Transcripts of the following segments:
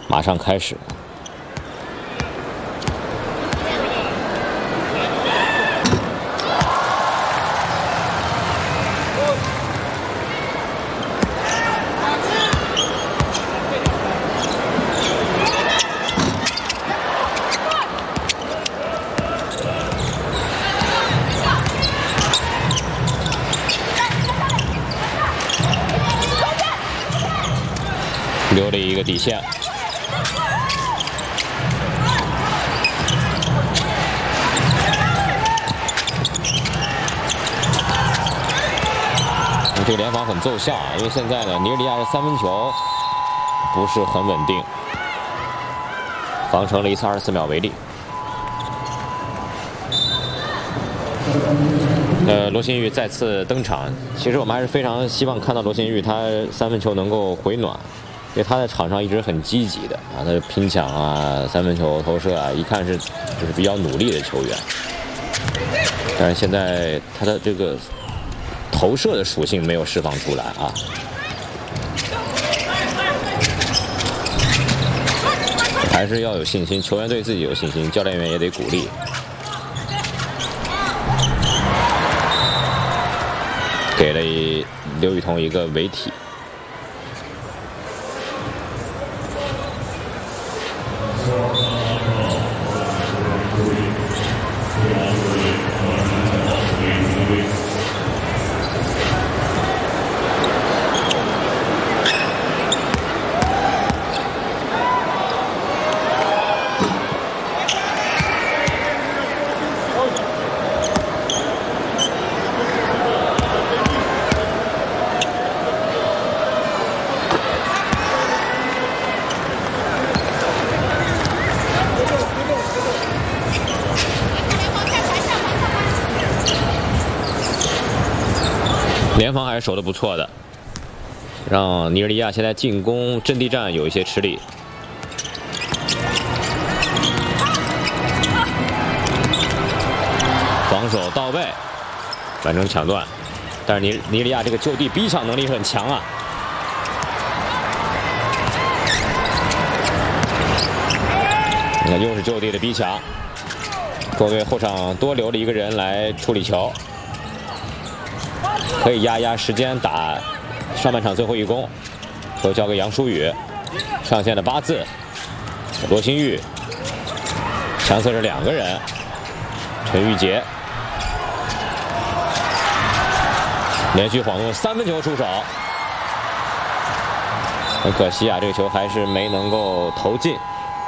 马上开始。留了一个底线，这个联防很奏效，因为现在呢，尼日利亚的三分球不是很稳定，防成了1次24秒为例。罗新玉再次登场，其实我们还是非常希望看到罗新玉他三分球能够回暖。因为他在场上一直很积极的啊，他的拼抢啊、三分球投射啊，一看就是比较努力的球员。但是现在他的这个投射的属性没有释放出来啊。还是要有信心，球员对自己有信心，教练员也得鼓励。给了刘雨桐一个违体。联防还是守得不错的，让尼日利亚现在进攻阵地战有一些吃力。防守到位，反正抢断，但是尼日利亚这个就地逼抢能力很强啊。你看，又是就地的逼抢，中队后场多留了一个人来处理球。可以压时间打上半场最后一攻，球交给杨舒宇，上线的8字，罗新玉，强侧是2个人，陈玉杰连续晃动3分球出手，很可惜啊，这个球还是没能够投进。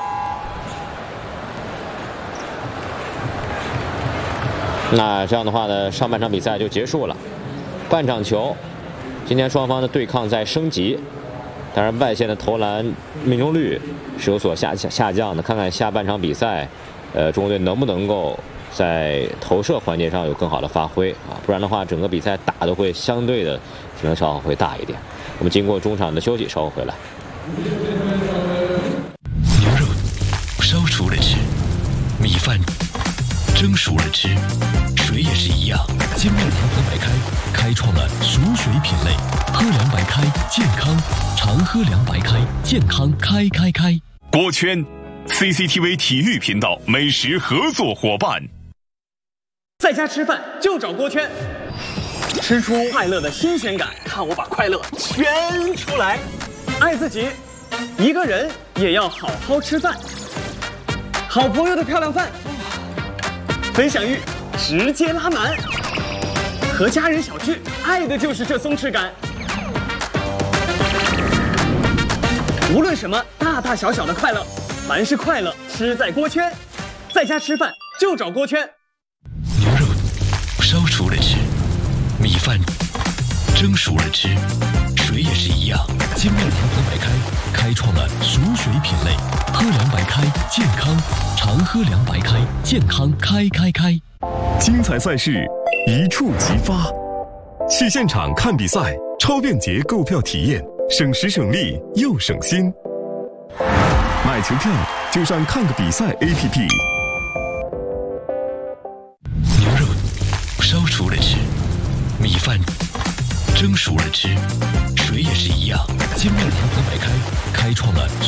那这样的话呢，上半场比赛就结束了。半场球，今天双方的对抗在升级，当然外线的投篮命中率是有所下降的。看看下半场比赛，中国队能不能够在投射环节上有更好的发挥啊？不然的话，整个比赛打的会相对的体能消耗会大一点。我们经过中场的休息，稍后回来。 牛肉烧熟了吃，米饭蒸熟了吃，水也是一样。金麦堂和白开开创了熟水品类，喝凉白开健康，常喝凉白开健康开。 锅圈 CCTV 体育频道美食合作伙伴。 在家吃饭就找锅圈，吃出快乐的新鲜感，看我把快乐圈出来。爱自己，一个人也要好好吃饭。好朋友的漂亮饭，分享欲直接拉满。和家人小聚，爱的就是这松弛感。无论什么大大小小的快乐，凡是快乐吃在锅圈。在家吃饭就找锅圈。 牛肉烧熟了吃，米饭蒸熟了吃，水也是一样。金麦堂和白开开创了熟水品类，喝凉白开健康，常喝凉白开健康开。 精彩赛事一触即发，去现场看比赛，超便捷购票体验，省时省力又省心。买球票就上看个比赛 APP。 牛肉烧熟了吃，米饭蒸熟了吃，水也是一样。金麦堂和白开开创了